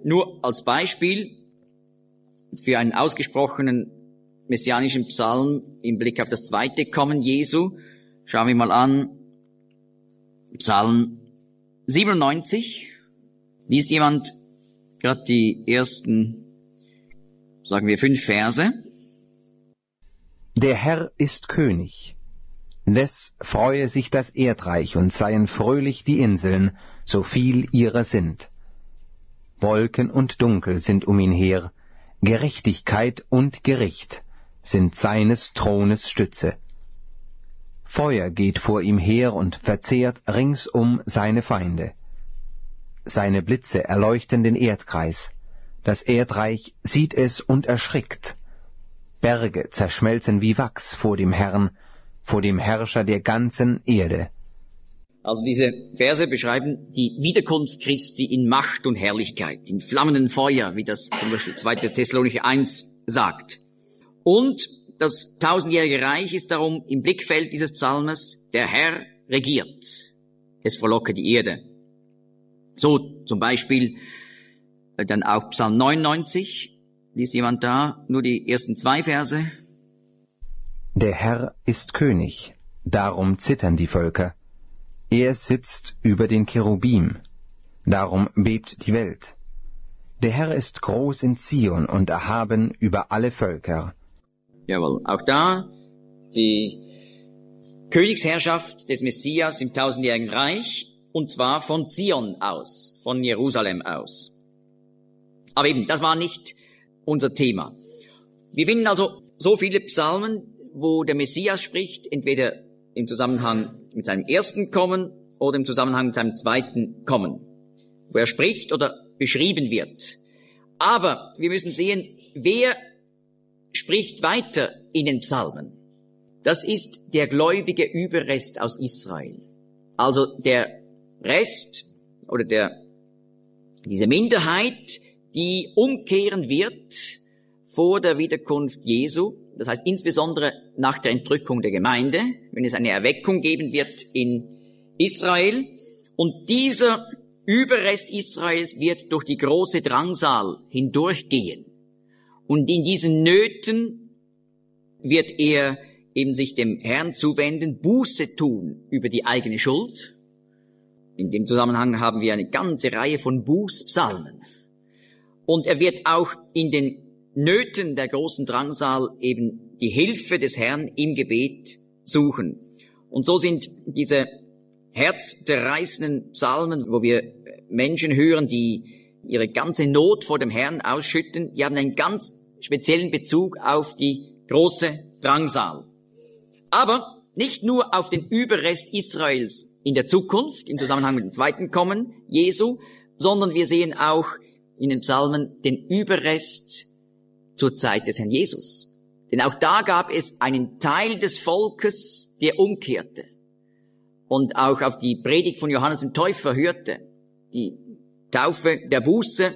nur als Beispiel für einen ausgesprochenen messianischen Psalm im Blick auf das zweite Kommen Jesu. Schauen wir mal an, Psalm 97. Liest jemand gerade die ersten, sagen wir, 5 Verse? Der Herr ist König. Des freue sich das Erdreich und seien fröhlich die Inseln, so viel ihrer sind. Wolken und Dunkel sind um ihn her, Gerechtigkeit und Gericht sind seines Thrones Stütze. Feuer geht vor ihm her und verzehrt ringsum seine Feinde. Seine Blitze erleuchten den Erdkreis, das Erdreich sieht es und erschrickt. Berge zerschmelzen wie Wachs vor dem Herrn, vor dem Herrscher der ganzen Erde. Also diese Verse beschreiben die Wiederkunft Christi in Macht und Herrlichkeit, in flammenden Feuer, wie das zum Beispiel 2. Thessalonicher 1 sagt. Und das 1000-jährige Reich ist darum im Blickfeld dieses Psalmes, der Herr regiert. Es frohlocke die Erde. So zum Beispiel dann auch Psalm 99. Liest jemand da nur die ersten 2 Verse? Der Herr ist König, darum zittern die Völker. Er sitzt über den Cherubim, darum bebt die Welt. Der Herr ist groß in Zion und erhaben über alle Völker. Jawohl, auch da die Königsherrschaft des Messias im 1000-jährigen Reich, und zwar von Zion aus, von Jerusalem aus. Aber eben, das war nicht unser Thema. Wir finden also so viele Psalmen, wo der Messias spricht, entweder im Zusammenhang mit seinem ersten Kommen oder im Zusammenhang mit seinem zweiten Kommen, wo er spricht oder beschrieben wird. Aber wir müssen sehen, wer spricht weiter in den Psalmen. Das ist der gläubige Überrest aus Israel. Also der Rest oder diese Minderheit, die umkehren wird vor der Wiederkunft Jesu. Das heißt insbesondere nach der Entrückung der Gemeinde, wenn es eine Erweckung geben wird in Israel. Und dieser Überrest Israels wird durch die große Drangsal hindurchgehen. Und in diesen Nöten wird er eben sich dem Herrn zuwenden, Buße tun über die eigene Schuld. In dem Zusammenhang haben wir eine ganze Reihe von Bußpsalmen. Und er wird auch in den Nöten der großen Drangsal eben die Hilfe des Herrn im Gebet suchen. Und so sind diese herzzerreißenden Psalmen, wo wir Menschen hören, die ihre ganze Not vor dem Herrn ausschütten, die haben einen ganz speziellen Bezug auf die große Drangsal. Aber nicht nur auf den Überrest Israels in der Zukunft, im Zusammenhang mit dem zweiten Kommen Jesu, sondern wir sehen auch in den Psalmen den Überrest zur Zeit des Herrn Jesus. Denn auch da gab es einen Teil des Volkes, der umkehrte und auch auf die Predigt von Johannes dem Täufer hörte, die Taufe der Buße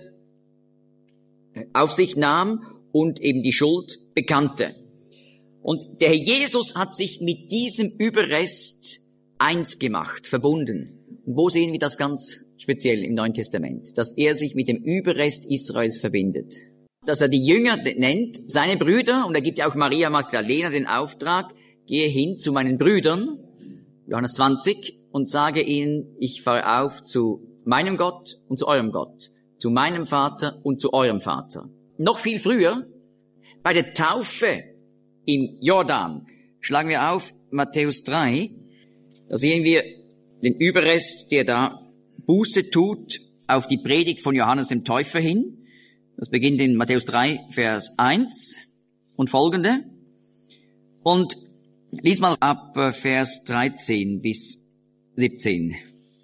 auf sich nahm und eben die Schuld bekannte. Und der Herr Jesus hat sich mit diesem Überrest eins gemacht, verbunden. Und wo sehen wir das ganz speziell im Neuen Testament? Dass er sich mit dem Überrest Israels verbindet. Dass er die Jünger nennt, seine Brüder, und er gibt ja auch Maria Magdalena den Auftrag, gehe hin zu meinen Brüdern, Johannes 20, und sage ihnen, ich fahre auf zu meinem Gott und zu eurem Gott, zu meinem Vater und zu eurem Vater. Noch viel früher, bei der Taufe im Jordan, schlagen wir auf Matthäus 3, da sehen wir den Überrest, der da Buße tut auf die Predigt von Johannes dem Täufer hin. Das beginnt in Matthäus 3, Vers 1 und folgende. Und lies mal ab Vers 13 bis 17.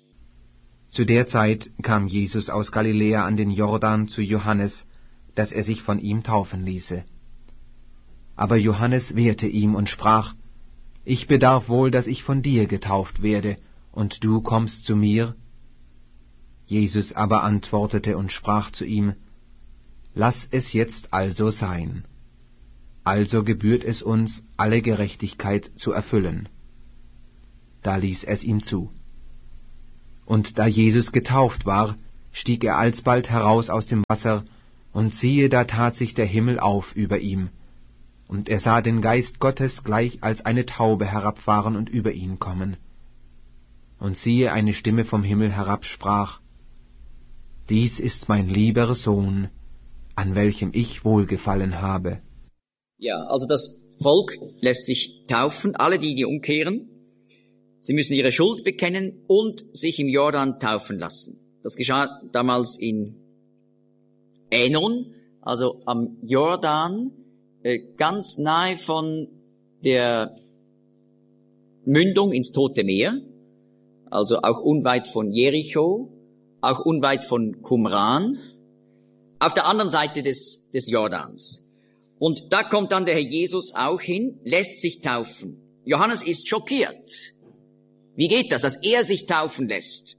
Zu der Zeit kam Jesus aus Galiläa an den Jordan zu Johannes, dass er sich von ihm taufen ließe. Aber Johannes wehrte ihm und sprach, ich bedarf wohl, dass ich von dir getauft werde, und du kommst zu mir? Jesus aber antwortete und sprach zu ihm, lass es jetzt also sein. Also gebührt es uns, alle Gerechtigkeit zu erfüllen. Da ließ es ihm zu. Und da Jesus getauft war, stieg er alsbald heraus aus dem Wasser, und siehe, da tat sich der Himmel auf über ihm. Und er sah den Geist Gottes gleich als eine Taube herabfahren und über ihn kommen. Und siehe, eine Stimme vom Himmel herab sprach: Dies ist mein lieber Sohn, an welchem ich Wohlgefallen habe. Ja, also das Volk lässt sich taufen, alle die umkehren. Sie müssen ihre Schuld bekennen und sich im Jordan taufen lassen. Das geschah damals in Änon, also am Jordan, ganz nahe von der Mündung ins Tote Meer, also auch unweit von Jericho, auch unweit von Qumran, auf der anderen Seite des Jordans. Und da kommt dann der Herr Jesus auch hin, lässt sich taufen. Johannes ist schockiert. Wie geht das, dass er sich taufen lässt?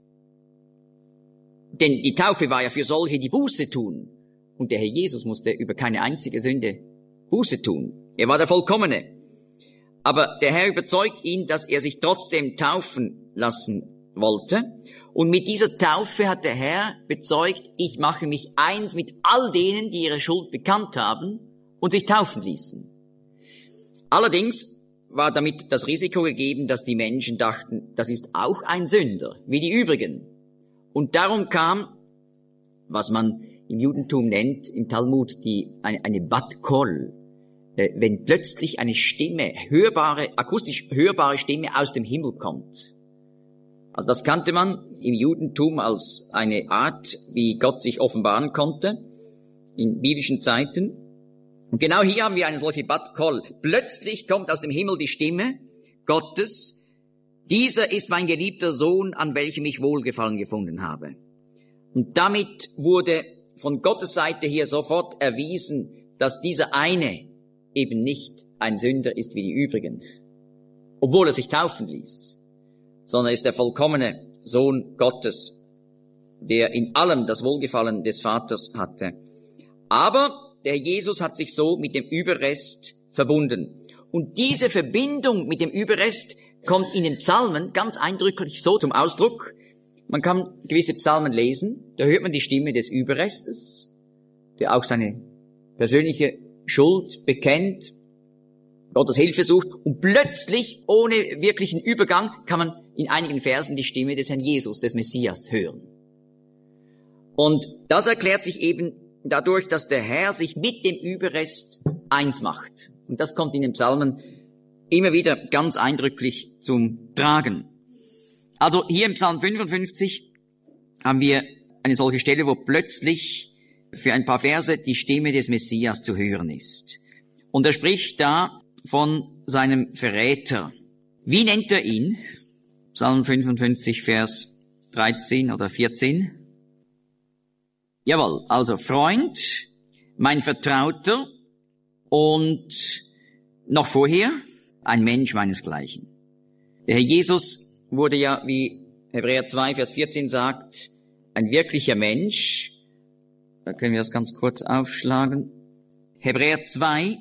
Denn die Taufe war ja für solche, die Buße tun. Und der Herr Jesus musste über keine einzige Sünde Buße tun. Er war der Vollkommene. Aber der Herr überzeugt ihn, dass er sich trotzdem taufen lassen wollte. Und mit dieser Taufe hat der Herr bezeugt, ich mache mich eins mit all denen, die ihre Schuld bekannt haben und sich taufen ließen. Allerdings war damit das Risiko gegeben, dass die Menschen dachten, das ist auch ein Sünder, wie die übrigen. Und darum kam, was man im Judentum nennt, im Talmud, eine Bat Kol, wenn plötzlich eine Stimme, akustisch hörbare Stimme aus dem Himmel kommt. Also das kannte man im Judentum als eine Art, wie Gott sich offenbaren konnte in biblischen Zeiten. Und genau hier haben wir eine solche Bat Kol. Plötzlich kommt aus dem Himmel die Stimme Gottes: Dieser ist mein geliebter Sohn, an welchem ich Wohlgefallen gefunden habe. Und damit wurde von Gottes Seite hier sofort erwiesen, dass dieser eine eben nicht ein Sünder ist wie die übrigen, obwohl er sich taufen ließ, sondern er ist der vollkommene Sohn Gottes, der in allem das Wohlgefallen des Vaters hatte. Aber der Jesus hat sich so mit dem Überrest verbunden. Und diese Verbindung mit dem Überrest kommt in den Psalmen ganz eindrücklich so zum Ausdruck. Man kann gewisse Psalmen lesen, da hört man die Stimme des Überrestes, der auch seine persönliche Schuld bekennt, Gottes Hilfe sucht, und plötzlich, ohne wirklichen Übergang, kann man in einigen Versen die Stimme des Herrn Jesus, des Messias, hören. Und das erklärt sich eben dadurch, dass der Herr sich mit dem Überrest eins macht. Und das kommt in den Psalmen immer wieder ganz eindrücklich zum Tragen. Also hier im Psalm 55 haben wir eine solche Stelle, wo plötzlich für ein paar Verse die Stimme des Messias zu hören ist. Und er spricht da von seinem Verräter. Wie nennt er ihn? Psalm 55, Vers 13 oder 14. Jawohl, also Freund, mein Vertrauter und noch vorher ein Mensch meinesgleichen. Der Herr Jesus wurde ja, wie Hebräer 2, Vers 14 sagt, ein wirklicher Mensch. Da können wir das ganz kurz aufschlagen. Hebräer 2,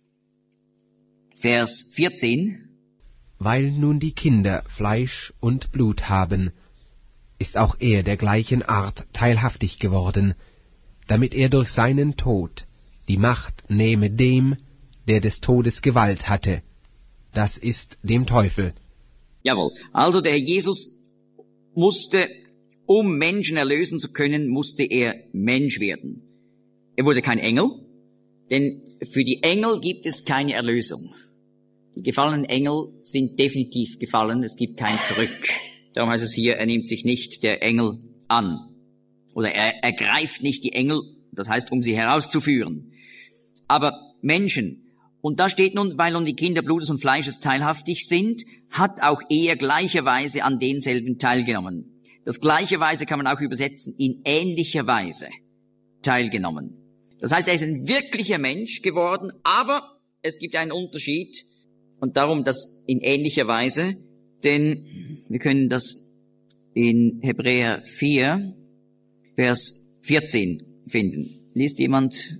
Vers 14. Weil nun die Kinder Fleisch und Blut haben, ist auch er der gleichen Art teilhaftig geworden, damit er durch seinen Tod die Macht nehme dem, der des Todes Gewalt hatte, das ist dem Teufel. Jawohl, also der Herr Jesus musste, um Menschen erlösen zu können, musste er Mensch werden. Er wurde kein Engel, denn für die Engel gibt es keine Erlösung. Die gefallenen Engel sind definitiv gefallen, es gibt kein Zurück. Darum heißt es hier, er nimmt sich nicht der Engel an. Oder er ergreift nicht die Engel, das heißt, um sie herauszuführen. Aber Menschen, und da steht nun, weil nun die Kinder Blutes und Fleisches teilhaftig sind, hat auch er gleicherweise an denselben teilgenommen. Das gleicherweise kann man auch übersetzen, in ähnlicher Weise teilgenommen. Das heißt, er ist ein wirklicher Mensch geworden, aber es gibt einen Unterschied, und darum das in ähnlicher Weise, denn wir können das in Hebräer 4, Vers 14 finden. Liest jemand?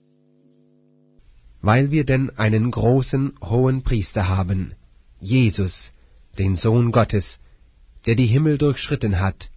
Weil wir denn einen großen hohen Priester haben, Jesus, den Sohn Gottes, der die Himmel durchschritten hat,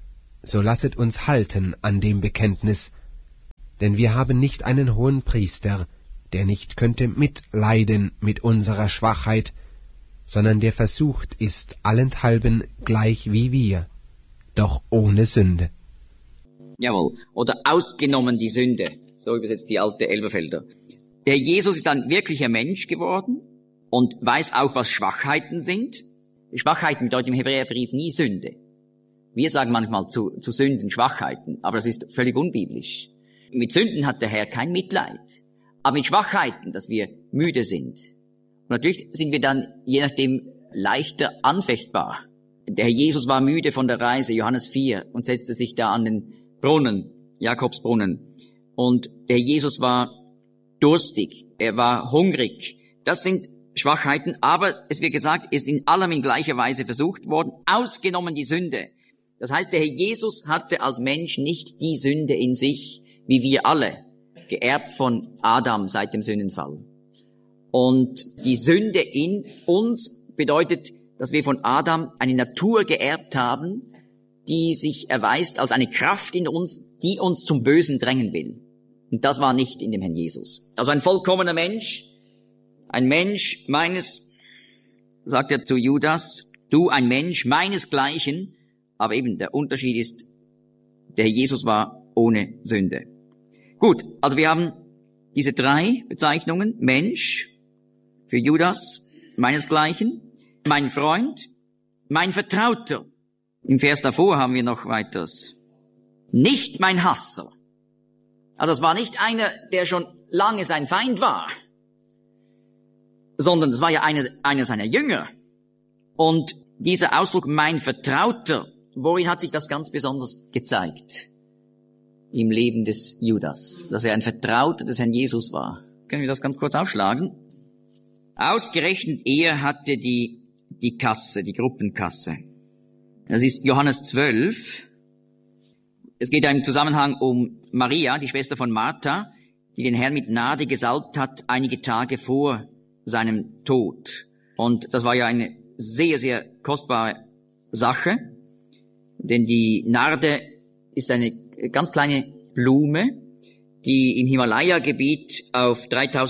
so lasset uns halten an dem Bekenntnis, denn wir haben nicht einen hohen Priester, der nicht könnte mitleiden mit unserer Schwachheit, sondern der versucht ist allenthalben gleich wie wir, doch ohne Sünde. Jawohl. Oder ausgenommen die Sünde. So übersetzt die alte Elberfelder. Der Jesus ist ein wirklicher Mensch geworden und weiß auch, was Schwachheiten sind. Schwachheiten bedeutet im Hebräerbrief nie Sünde. Wir sagen manchmal zu Sünden Schwachheiten, aber das ist völlig unbiblisch. Mit Sünden hat der Herr kein Mitleid. Aber mit Schwachheiten, dass wir müde sind. Und natürlich sind wir dann je nachdem leichter anfechtbar. Der Herr Jesus war müde von der Reise, Johannes 4, und setzte sich da an den Brunnen, Jakobsbrunnen. Und der Herr Jesus war durstig, er war hungrig. Das sind Schwachheiten, aber es wird gesagt, ist in allem in gleicher Weise versucht worden, ausgenommen die Sünde. Das heißt, der Herr Jesus hatte als Mensch nicht die Sünde in sich, wie wir alle, geerbt von Adam seit dem Sündenfall. Und die Sünde in uns bedeutet, dass wir von Adam eine Natur geerbt haben, die sich erweist als eine Kraft in uns, die uns zum Bösen drängen will. Und das war nicht in dem Herrn Jesus. Also ein vollkommener Mensch, ein Mensch meines, sagt er zu Judas, du ein Mensch meinesgleichen, aber eben der Unterschied ist, der Herr Jesus war ohne Sünde. Gut, also wir haben diese drei Bezeichnungen, Mensch, für Judas, meinesgleichen, mein Freund, mein Vertrauter. Im Vers davor haben wir noch weiteres. Nicht mein Hasser. Also es war nicht einer, der schon lange sein Feind war, sondern es war ja einer seiner Jünger. Und dieser Ausdruck, mein Vertrauter, worin hat sich das ganz besonders gezeigt? Im Leben des Judas, dass er ein Vertrauter des Herrn Jesus war. Können wir das ganz kurz aufschlagen? Ausgerechnet er hatte die Kasse, die Gruppenkasse. Das ist Johannes 12. Es geht da im Zusammenhang um Maria, die Schwester von Martha, die den Herrn mit Nade gesalbt hat, einige Tage vor seinem Tod. Und das war ja eine sehr, sehr kostbare Sache, denn die Narde ist eine ganz kleine Blume, die im Himalaya-Gebiet auf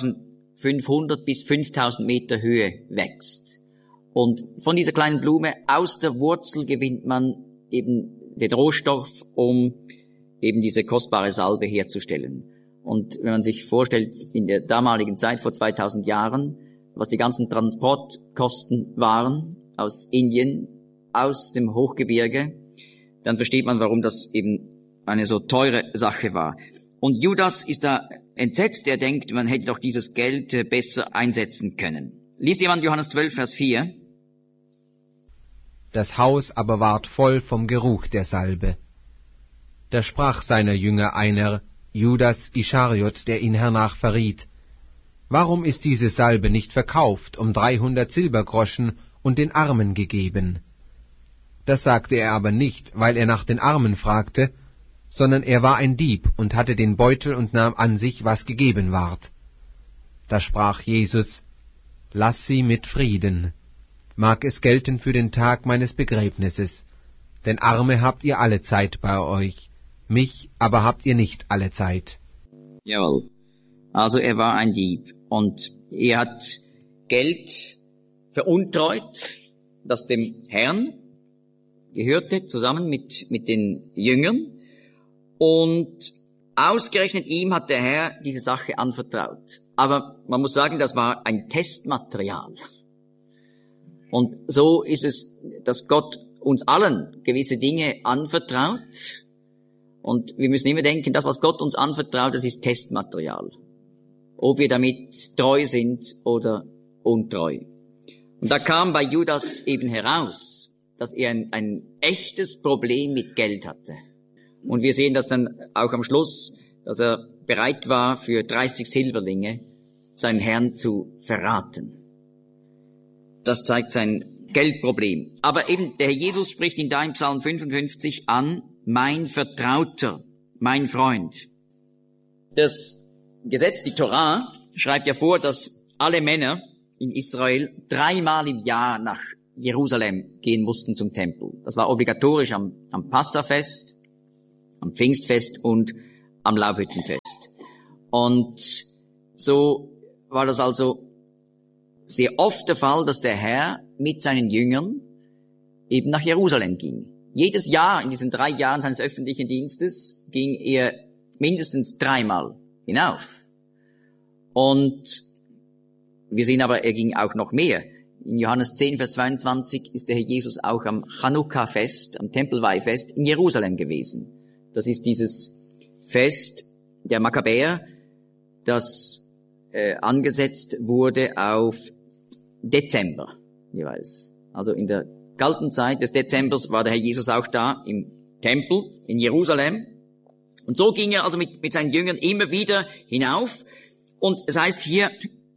3500 bis 5000 Meter Höhe wächst. Und von dieser kleinen Blume, aus der Wurzel gewinnt man eben den Rohstoff, um eben diese kostbare Salbe herzustellen. Und wenn man sich vorstellt, in der damaligen Zeit, vor 2000 Jahren, was die ganzen Transportkosten waren aus Indien, aus dem Hochgebirge, dann versteht man, warum das eben eine so teure Sache war. Und Judas ist da entsetzt, er denkt, man hätte doch dieses Geld besser einsetzen können. Lies jemand Johannes 12, Vers 4. Das Haus aber ward voll vom Geruch der Salbe. Da sprach seiner Jünger einer, Judas Ischariot, der ihn hernach verriet, warum ist diese Salbe nicht verkauft, 300 Silbergroschen und den Armen gegeben? Das sagte er aber nicht, weil er nach den Armen fragte, sondern er war ein Dieb und hatte den Beutel und nahm an sich, was gegeben ward. Da sprach Jesus, lass sie mit Frieden. Mag es gelten für den Tag meines Begräbnisses, denn Arme habt ihr alle Zeit bei euch, mich aber habt ihr nicht alle Zeit. Jawohl. Also er war ein Dieb und er hat Geld veruntreut, das dem Herrn gehörte, zusammen mit den Jüngern. Und ausgerechnet ihm hat der Herr diese Sache anvertraut. Aber man muss sagen, das war ein Testmaterial. Und so ist es, dass Gott uns allen gewisse Dinge anvertraut. Und wir müssen immer denken, das, was Gott uns anvertraut, das ist Testmaterial. Ob wir damit treu sind oder untreu. Und da kam bei Judas eben heraus, dass er ein echtes Problem mit Geld hatte. Und wir sehen das dann auch am Schluss, dass er bereit war, für 30 Silberlinge seinen Herrn zu verraten. Das zeigt sein Geldproblem. Aber eben der Herr Jesus spricht ihn da im Psalm 55 an, mein Vertrauter, mein Freund. Das Gesetz, die Torah, schreibt ja vor, dass alle Männer in Israel 3-mal im Jahr nach Jerusalem gehen mussten zum Tempel. Das war obligatorisch am Passafest, am Pfingstfest und am Laubhüttenfest. Und so war das also sehr oft der Fall, dass der Herr mit seinen Jüngern eben nach Jerusalem ging. Jedes Jahr in diesen 3 Jahren seines öffentlichen Dienstes ging er mindestens 3-mal hinauf. Und wir sehen aber, er ging auch noch mehr. In Johannes 10, Vers 22 ist der Herr Jesus auch am Chanukka-Fest, am Tempelweihfest in Jerusalem gewesen. Das ist dieses Fest der Makkabäer, das angesetzt wurde auf Dezember jeweils. Also in der kalten Zeit des Dezembers war der Herr Jesus auch da im Tempel in Jerusalem. Und so ging er also mit seinen Jüngern immer wieder hinauf. Und es heißt hier,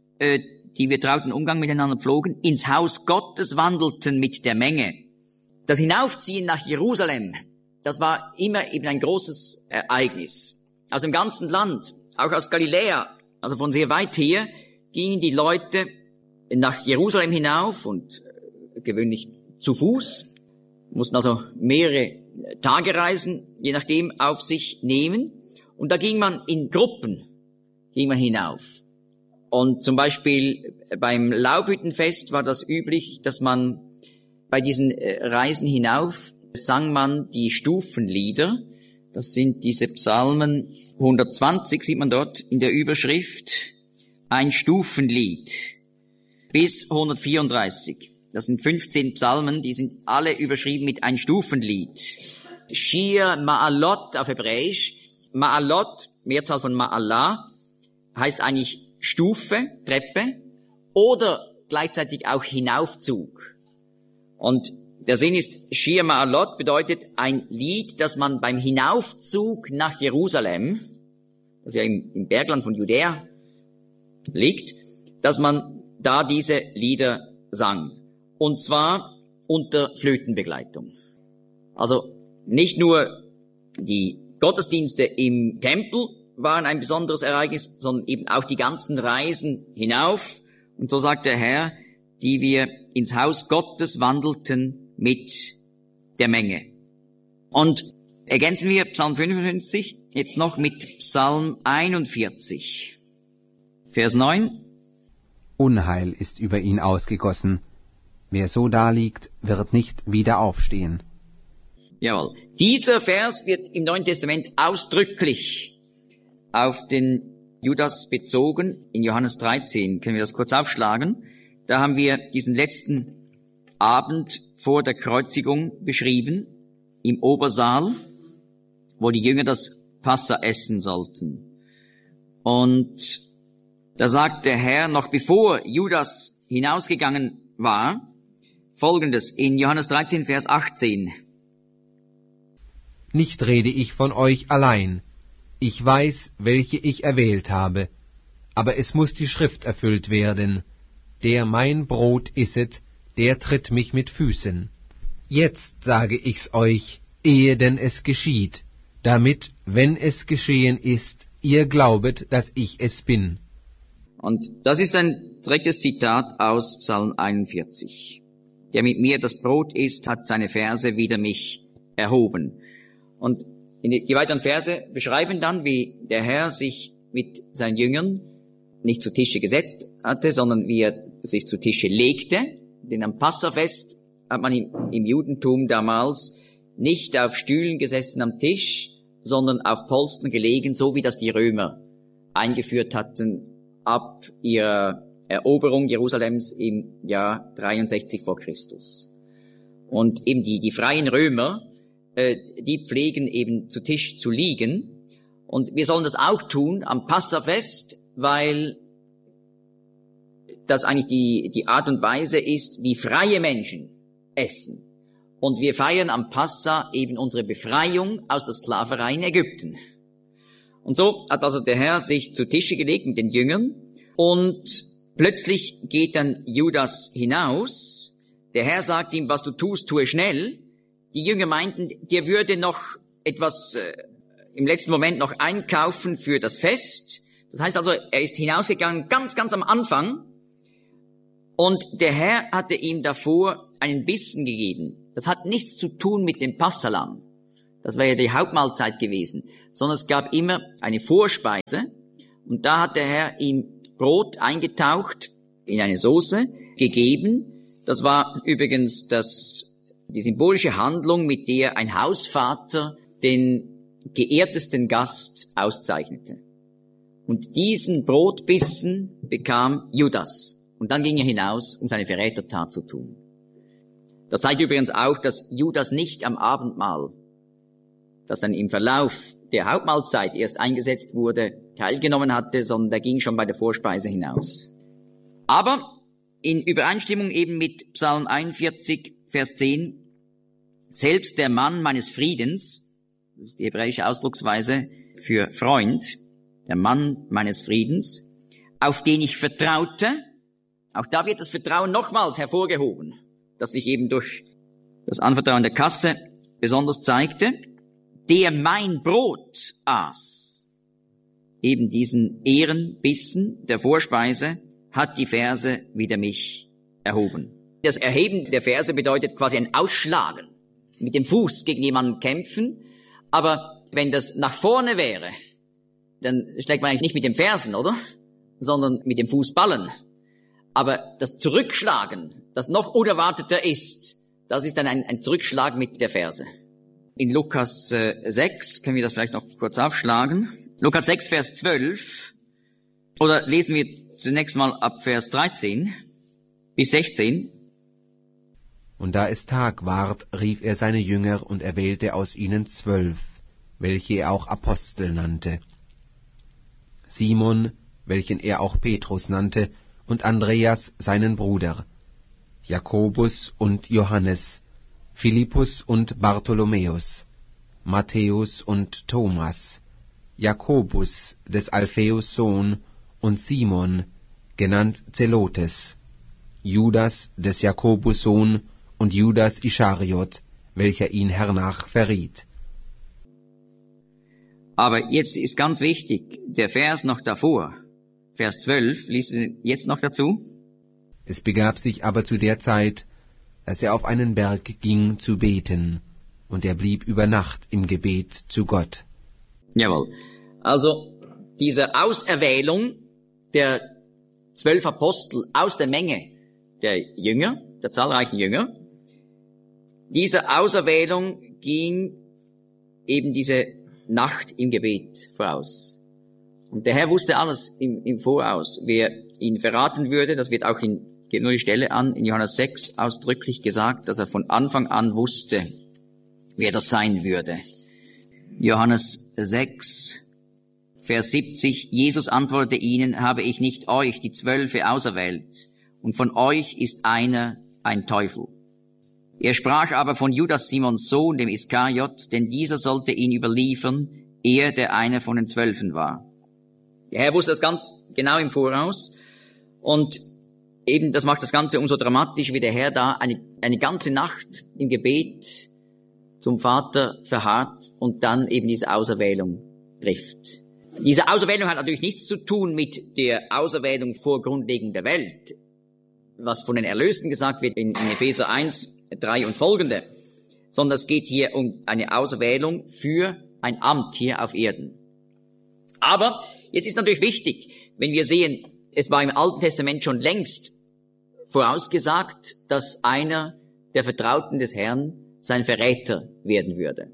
die wir trauten Umgang miteinander pflogen, ins Haus Gottes wandelten mit der Menge. Das Hinaufziehen nach Jerusalem, das war immer eben ein großes Ereignis. Aus dem ganzen Land, auch aus Galiläa, also von sehr weit her, gingen die Leute nach Jerusalem hinauf und gewöhnlich zu Fuß, mussten also mehrere Tagereisen, je nachdem, auf sich nehmen. Und da ging man in Gruppen, hinauf. Und zum Beispiel beim Laubhüttenfest war das üblich, dass man bei diesen Reisen hinauf sang man die Stufenlieder. Das sind diese Psalmen 120, sieht man dort in der Überschrift, ein Stufenlied, bis 134. Das sind 15 Psalmen, die sind alle überschrieben mit ein Stufenlied. Shir Ma'alot auf Hebräisch. Ma'alot, Mehrzahl von Ma'alah, heißt eigentlich Stufe, Treppe oder gleichzeitig auch Hinaufzug. Und der Sinn ist, Shir Ma'alot bedeutet ein Lied, das man beim Hinaufzug nach Jerusalem, das ja im Bergland von Judäa liegt, dass man da diese Lieder sang. Und zwar unter Flötenbegleitung. Also nicht nur die Gottesdienste im Tempel waren ein besonderes Ereignis, sondern eben auch die ganzen Reisen hinauf. Und so sagt der Herr, die wir ins Haus Gottes wandelten mit der Menge. Und ergänzen wir Psalm 55 jetzt noch mit Psalm 41, Vers 9. Unheil ist über ihn ausgegossen. Wer so daliegt, wird nicht wieder aufstehen. Jawohl. Dieser Vers wird im Neuen Testament ausdrücklich auf den Judas bezogen. In Johannes 13 können wir das kurz aufschlagen. Da haben wir diesen letzten Abend vor der Kreuzigung beschrieben, im Obersaal, wo die Jünger das Passa essen sollten. Und da sagt der Herr, noch bevor Judas hinausgegangen war, Folgendes in Johannes 13, Vers 18. Nicht rede ich von euch allein. Ich weiß, welche ich erwählt habe. Aber es muss die Schrift erfüllt werden. Der mein Brot isset, der tritt mich mit Füßen. Jetzt sage ich's euch, ehe denn es geschieht, damit, wenn es geschehen ist, ihr glaubet, dass ich es bin. Und das ist ein direktes Zitat aus Psalm 41. Der mit mir das Brot isst, hat seine Verse wider mich erhoben. Und die weiteren Verse beschreiben dann, wie der Herr sich mit seinen Jüngern nicht zu Tische gesetzt hatte, sondern wie er sich zu Tische legte. Denn am Passafest hat man im Judentum damals nicht auf Stühlen gesessen am Tisch, sondern auf Polstern gelegen, so wie das die Römer eingeführt hatten ab ihrer Eroberung Jerusalems im Jahr 63 vor Christus. Und eben die freien Römer, die pflegen eben zu Tisch zu liegen. Und wir sollen das auch tun am Passafest, weil das eigentlich die Art und Weise ist, wie freie Menschen essen. Und wir feiern am Passa eben unsere Befreiung aus der Sklaverei in Ägypten. Und so hat also der Herr sich zu Tische gelegt mit den Jüngern und plötzlich geht dann Judas hinaus. Der Herr sagt ihm, was du tust, tue schnell. Die Jünger meinten, der würde noch etwas im letzten Moment noch einkaufen für das Fest. Das heißt also, er ist hinausgegangen ganz am Anfang. Und der Herr hatte ihm davor einen Bissen gegeben. Das hat nichts zu tun mit dem Passalam. Das wäre ja die Hauptmahlzeit gewesen. Sondern es gab immer eine Vorspeise. Und da hat der Herr ihm Brot eingetaucht, in eine Soße gegeben. Das war übrigens die symbolische Handlung, mit der ein Hausvater den geehrtesten Gast auszeichnete. Und diesen Brotbissen bekam Judas. Und dann ging er hinaus, um seine Verrätertat zu tun. Das zeigt übrigens auch, dass Judas nicht am Abendmahl, das dann im Verlauf der Hauptmahlzeit erst eingesetzt wurde, teilgenommen hatte, sondern der ging schon bei der Vorspeise hinaus. Aber in Übereinstimmung eben mit Psalm 41, Vers 10, selbst der Mann meines Friedens, das ist die hebräische Ausdrucksweise für Freund, der Mann meines Friedens, auf den ich vertraute, auch da wird das Vertrauen nochmals hervorgehoben, das sich eben durch das Anvertrauen der Kasse besonders zeigte, der mein Brot aß. Eben diesen Ehrenbissen der Vorspeise hat die Verse wider mich erhoben. Das Erheben der Verse bedeutet quasi ein Ausschlagen, mit dem Fuß gegen jemanden kämpfen, aber wenn das nach vorne wäre, dann schlägt man eigentlich nicht mit den Fersen, oder? Sondern mit dem Fußballen. Aber das Zurückschlagen, das noch unerwarteter ist, das ist dann ein Zurückschlag mit der Ferse. In Lukas 6, können wir das vielleicht noch kurz aufschlagen. Lukas 6, Vers 12. Oder lesen wir zunächst mal ab Vers 13 bis 16. Und da es Tag ward, rief er seine Jünger und erwählte aus ihnen 12, welche er auch Apostel nannte. Simon, welchen er auch Petrus nannte, und Andreas seinen Bruder, Jakobus und Johannes, Philippus und Bartholomäus, Matthäus und Thomas, Jakobus des Alpheus Sohn und Simon, genannt Zelotes, Judas des Jakobus Sohn und Judas Ischariot, welcher ihn hernach verriet. Aber jetzt ist ganz wichtig, der Vers noch davor, Vers 12, liest du jetzt noch dazu? Es begab sich aber zu der Zeit, dass er auf einen Berg ging zu beten, und er blieb über Nacht im Gebet zu Gott. Jawohl. Also diese Auserwählung der 12 Apostel aus der Menge der Jünger, der zahlreichen Jünger, diese Auserwählung ging eben diese Nacht im Gebet voraus. Und der Herr wusste alles im Voraus, wer ihn verraten würde. Das wird auch geht nur die Stelle an, in Johannes 6 ausdrücklich gesagt, dass er von Anfang an wusste, wer das sein würde. Johannes 6, Vers 70, Jesus antwortete ihnen, habe ich nicht euch, die 12, auserwählt, und von euch ist einer ein Teufel. Er sprach aber von Judas Simons Sohn, dem Iskariot, denn dieser sollte ihn überliefern, er, der einer von den 12 war. Der Herr wusste das ganz genau im Voraus und eben das macht das Ganze umso dramatischer, wie der Herr da eine ganze Nacht im Gebet zum Vater verharrt und dann eben diese Auserwählung trifft. Diese Auserwählung hat natürlich nichts zu tun mit der Auserwählung vor Grundlegung der Welt, was von den Erlösten gesagt wird in Epheser 1, 3 und folgende, sondern es geht hier um eine Auserwählung für ein Amt hier auf Erden. Aber jetzt ist natürlich wichtig, wenn wir sehen, es war im Alten Testament schon längst vorausgesagt, dass einer der Vertrauten des Herrn sein Verräter werden würde.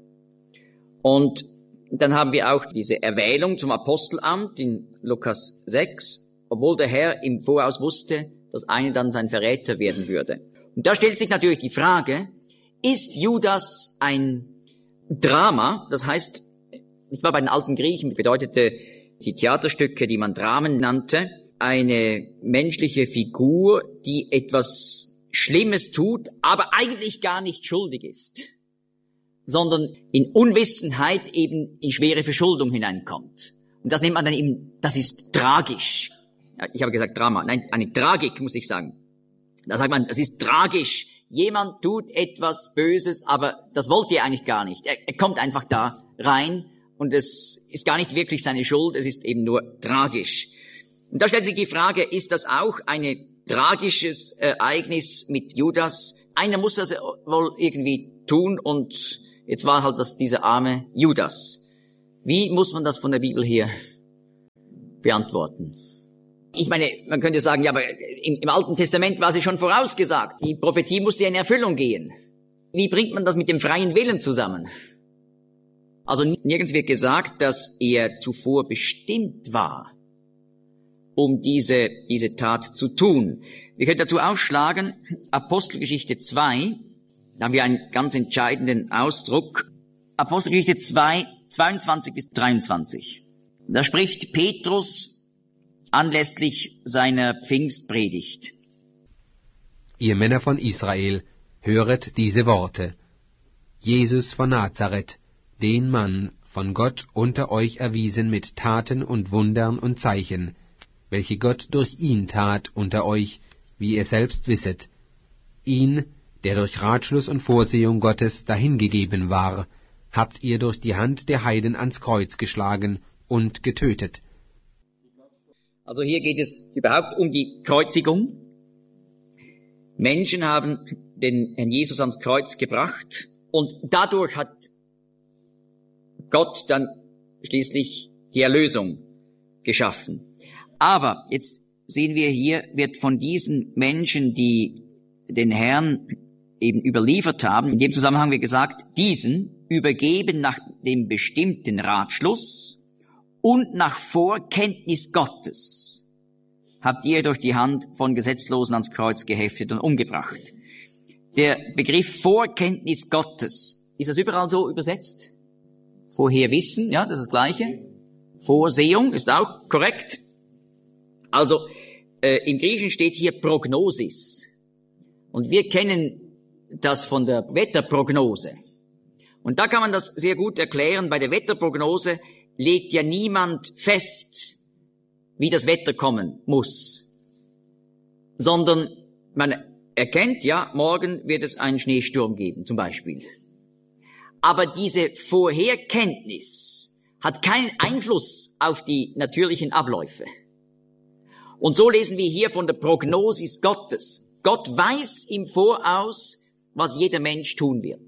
Und dann haben wir auch diese Erwählung zum Apostelamt in Lukas 6, obwohl der Herr im Voraus wusste, dass einer dann sein Verräter werden würde. Und da stellt sich natürlich die Frage, ist Judas ein Drama? Das heißt, ich war bei den alten Griechen, bedeutete die Theaterstücke, die man Dramen nannte, eine menschliche Figur, die etwas Schlimmes tut, aber eigentlich gar nicht schuldig ist, sondern in Unwissenheit eben in schwere Verschuldung hineinkommt. Und das nennt man dann eben, das ist tragisch. Ja, ich habe gesagt Drama, nein, eine Tragik, muss ich sagen. Da sagt man, das ist tragisch. Jemand tut etwas Böses, aber das wollte er eigentlich gar nicht. Er kommt einfach da rein und es ist gar nicht wirklich seine Schuld, es ist eben nur tragisch. Und da stellt sich die Frage, ist das auch ein tragisches Ereignis mit Judas? Einer muss das wohl irgendwie tun und Jetzt war halt das dieser arme Judas. Wie muss man das von der Bibel her beantworten? Ich meine, man könnte sagen, ja, aber im Alten Testament war sie schon vorausgesagt. Die Prophetie musste in Erfüllung gehen. Wie bringt man das mit dem freien Willen zusammen? Also nirgends wird gesagt, dass er zuvor bestimmt war, um diese Tat zu tun. Wir können dazu aufschlagen, Apostelgeschichte 2, da haben wir einen ganz entscheidenden Ausdruck. Apostelgeschichte 2, 22 bis 23. Da spricht Petrus anlässlich seiner Pfingstpredigt. Ihr Männer von Israel, höret diese Worte. Jesus von Nazareth, den Mann von Gott unter euch erwiesen mit Taten und Wundern und Zeichen, welche Gott durch ihn tat unter euch, wie ihr selbst wisset. Ihn, der durch Ratschluss und Vorsehung Gottes dahingegeben war, habt ihr durch die Hand der Heiden ans Kreuz geschlagen und getötet. Also hier geht es überhaupt um die Kreuzigung. Menschen haben den Herrn Jesus ans Kreuz gebracht und dadurch hat Gott dann schließlich die Erlösung geschaffen. Aber jetzt sehen wir hier, wird von diesen Menschen, die den Herrn eben überliefert haben, in dem Zusammenhang wird gesagt, diesen übergeben nach dem bestimmten Ratschluss und nach Vorkenntnis Gottes habt ihr durch die Hand von Gesetzlosen ans Kreuz geheftet und umgebracht. Der Begriff Vorkenntnis Gottes, ist das überall so übersetzt? Vorher wissen, ja, das ist das Gleiche. Vorsehung ist auch korrekt. Also im Griechischen steht hier Prognosis. Und wir kennen das von der Wetterprognose. Und da kann man das sehr gut erklären. Bei der Wetterprognose legt ja niemand fest, wie das Wetter kommen muss, sondern man erkennt, ja, morgen wird es einen Schneesturm geben, zum Beispiel. Aber diese Vorherkenntnis hat keinen Einfluss auf die natürlichen Abläufe. Und so lesen wir hier von der Prognosis Gottes. Gott weiß im Voraus, was jeder Mensch tun wird.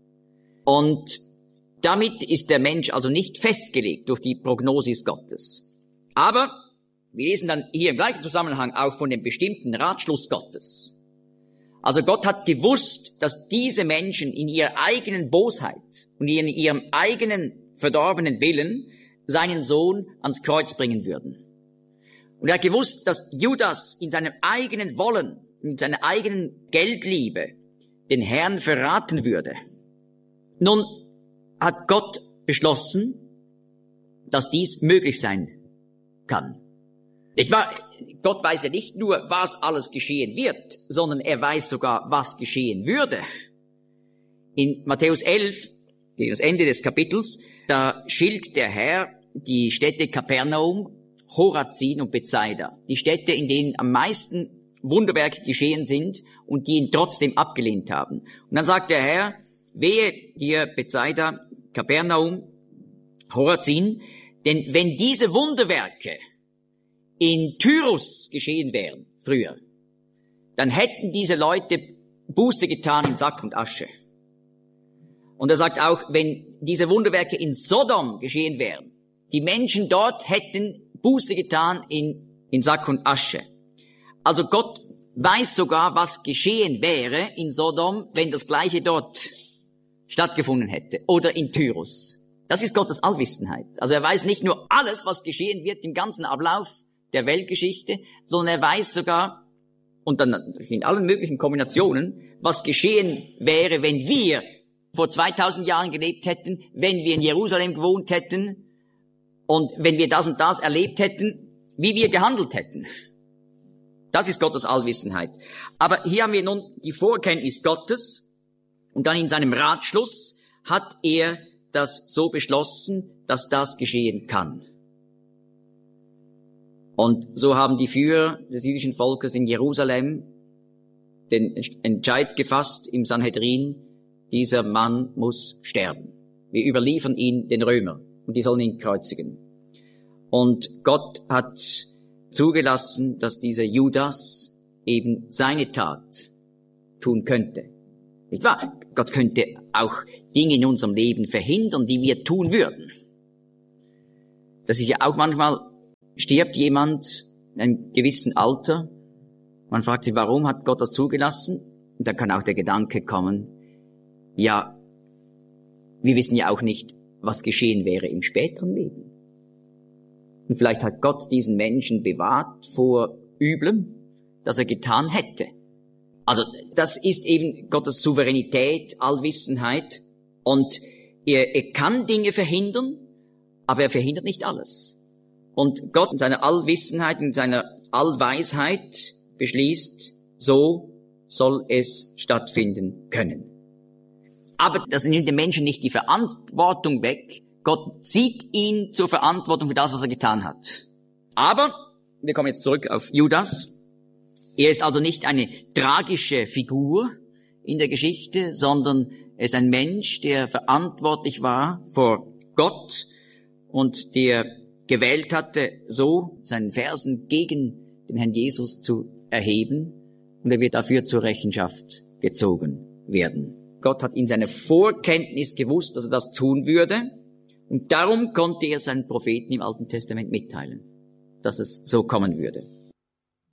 Und damit ist der Mensch also nicht festgelegt durch die Prognosis Gottes. Aber wir lesen dann hier im gleichen Zusammenhang auch von dem bestimmten Ratschluss Gottes. Also Gott hat gewusst, dass diese Menschen in ihrer eigenen Bosheit und in ihrem eigenen verdorbenen Willen seinen Sohn ans Kreuz bringen würden. Und er hat gewusst, dass Judas in seinem eigenen Wollen, in seiner eigenen Geldliebe den Herrn verraten würde. Nun hat Gott beschlossen, dass dies möglich sein kann. Nicht wahr? Gott weiß ja nicht nur, was alles geschehen wird, sondern er weiß sogar, was geschehen würde. In Matthäus 11, gegen das Ende des Kapitels, da schilt der Herr die Städte Kapernaum, Chorazin und Bethsaida. Die Städte, in denen am meisten Wunderwerke geschehen sind und die ihn trotzdem abgelehnt haben. Und dann sagt der Herr, wehe dir Bethsaida, Kapernaum, Chorazin, denn wenn diese Wunderwerke in Tyrus geschehen wären, früher, dann hätten diese Leute Buße getan in Sack und Asche. Und er sagt auch, wenn diese Wunderwerke in Sodom geschehen wären, die Menschen dort hätten Buße getan in Sack und Asche. Also Gott weiß sogar, was geschehen wäre in Sodom, wenn das Gleiche dort stattgefunden hätte, oder in Tyrus. Das ist Gottes Allwissenheit. Also er weiß nicht nur alles, was geschehen wird im ganzen Ablauf der Weltgeschichte, sondern er weiß sogar, und dann in allen möglichen Kombinationen, was geschehen wäre, wenn wir vor 2000 Jahren gelebt hätten, wenn wir in Jerusalem gewohnt hätten und wenn wir das und das erlebt hätten, wie wir gehandelt hätten. Das ist Gottes Allwissenheit. Aber hier haben wir nun die Vorkenntnis Gottes und dann in seinem Ratschluss hat er das so beschlossen, dass das geschehen kann. Und so haben die Führer des jüdischen Volkes in Jerusalem den Entscheid gefasst im Sanhedrin, dieser Mann muss sterben. Wir überliefern ihn den Römern und die sollen ihn kreuzigen. Und Gott hat zugelassen, dass dieser Judas eben seine Tat tun könnte. Nicht wahr? Gott könnte auch Dinge in unserem Leben verhindern, die wir tun würden. Das ist ja auch manchmal, stirbt jemand in einem gewissen Alter, man fragt sich, warum hat Gott das zugelassen? Und dann kann auch der Gedanke kommen, ja, wir wissen ja auch nicht, was geschehen wäre im späteren Leben. Und vielleicht hat Gott diesen Menschen bewahrt vor Üblem, das er getan hätte. Also das ist eben Gottes Souveränität, Allwissenheit. Und er kann Dinge verhindern, aber er verhindert nicht alles. Und Gott in seiner Allwissenheit, in seiner Allweisheit beschließt, so soll es stattfinden können. Aber das nimmt dem Menschen nicht die Verantwortung weg. Gott zieht ihn zur Verantwortung für das, was er getan hat. Aber, wir kommen jetzt zurück auf Judas. Er ist also nicht eine tragische Figur in der Geschichte, sondern er ist ein Mensch, der verantwortlich war vor Gott und der gewählt hatte, so seinen Fersen gegen den Herrn Jesus zu erheben, und er wird dafür zur Rechenschaft gezogen werden. Gott hat in seiner Vorkenntnis gewusst, dass er das tun würde, und darum konnte er seinen Propheten im Alten Testament mitteilen, dass es so kommen würde.